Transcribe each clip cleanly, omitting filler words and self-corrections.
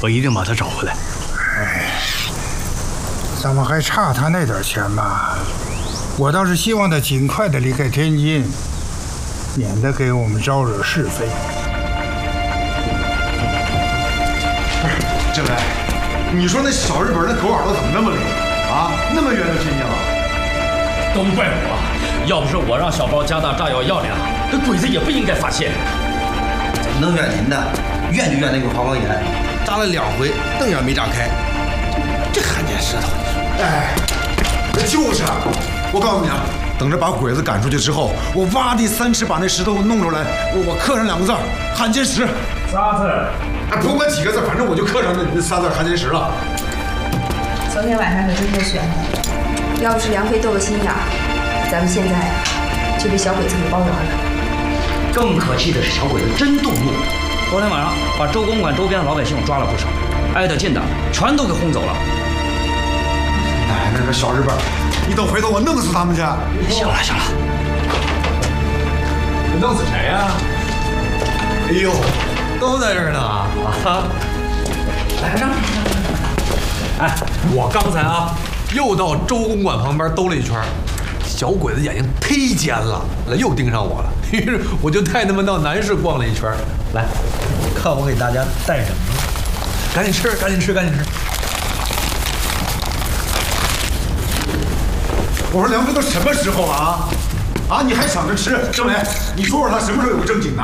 我一定把他找回来。 哎，咱们还差他那点钱吗？我倒是希望他尽快的离开天津，免得给我们招惹是非。 政委，你说那小日本那狗耳朵怎么那么灵啊？那么远就听见了？ 都怪我，要不是我让小包加大炸药药量，这鬼子也不应该发现。 能怨您的，怨就怨那个花岗岩，炸了2回，灯也没炸开。这罕见石头， 哎，就是啊！我告诉你啊，等着把鬼子赶出去之后，我挖地3尺把那石头弄出来，我刻上2个字：罕见石。 仨字。 哎，不管几个字，反正我就刻上那3字罕见石了。 昨天晚上可真够悬的，要不是梁飞斗个心眼儿，咱们现在啊就被小鬼子给包圆了。 更可气的是，小鬼子真动怒。 昨天晚上把周公馆周边的老百姓抓了不少，挨得近的全都给轰走了。 哎，那个小日本，你等回头我弄死他们去！ 行了行了， 你弄死谁呀？ 哎呦， 都在这儿呢啊！来让。哎，我刚才啊又到周公馆旁边兜了一圈，小鬼子眼睛忒尖了，又盯上我了。于是我就带他们到南市逛了一圈。来，看我给大家带什么？赶紧吃，赶紧吃，赶紧吃！ 我说梁飞都什么时候了啊？啊，你还想着吃？政委，你说说他什么时候有个正经的？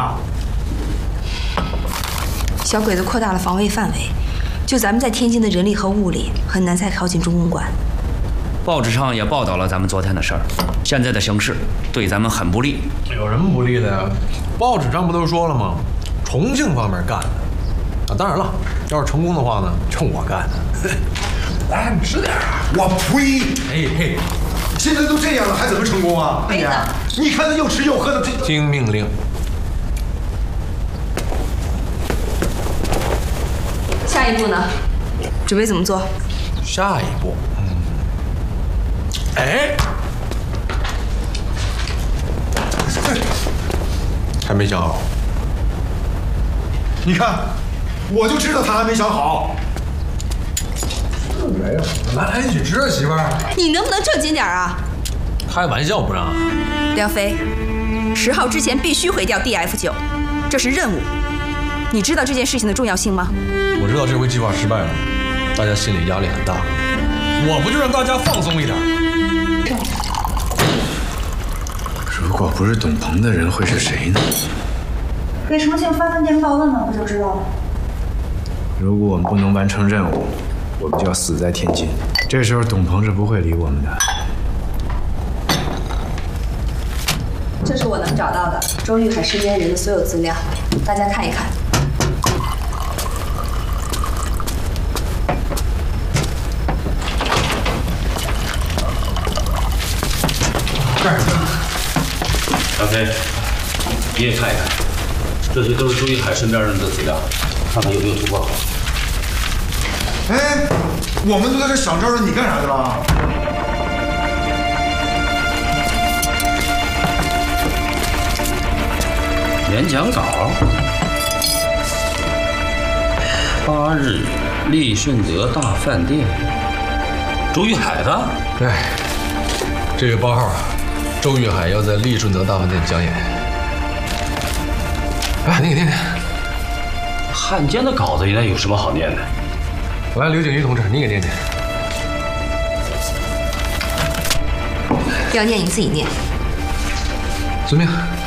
小鬼子扩大了防卫范围，就咱们在天津的人力和物力很难再靠近中公馆。 报纸上也报道了咱们昨天的事儿，现在的形势对咱们很不利。 有什么不利的呀？报纸上不都说了吗？重庆方面干的啊！当然了，要是成功的话呢，就我干的。来，你吃点啊！ 我呸！ 嘿嘿， 现在都这样了，还怎么成功啊？你看他又吃又喝的，这听命令。 下一步呢？准备怎么做？ 下一步，哎，还没想好。 你看，我就知道他还没想好。 来，一起吃啊，媳妇儿。 你能不能正经点啊？ 开玩笑不让。 梁飞，10号之前必须毁掉 DF9，这是任务。你知道这件事情的重要性吗？ 我知道这回计划失败了，大家心里压力很大。我不就让大家放松一点？ 如果不是董鹏的人，会是谁呢？ 给重庆发份电报问问不就知道了？ 如果我们不能完成任务，我们就要死在天津。这时候董鹏是不会理我们的。 这是我能找到的周玉海身边人的所有资料，大家看一看。 干什么？ 梁飞，你也看一看，这些都是周一海身边人的资料，看看有没有突破口。 哎，我们都在这想招惹你干啥去了？ 演讲稿，8日利顺德大饭店，周玉海的。 对，这月8号啊，周玉海要在利顺德大饭店讲演。哎，你给念念。 汉奸的稿子应该有什么好念的？ 来，刘景瑜同志，你给念念。 要念你自己念。 遵命。